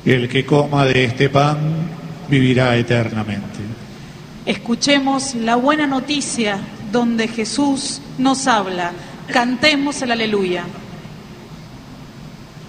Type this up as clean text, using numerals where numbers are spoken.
El que coma de este pan vivirá eternamente. Escuchemos la buena noticia donde Jesús nos habla. Cantemos el aleluya.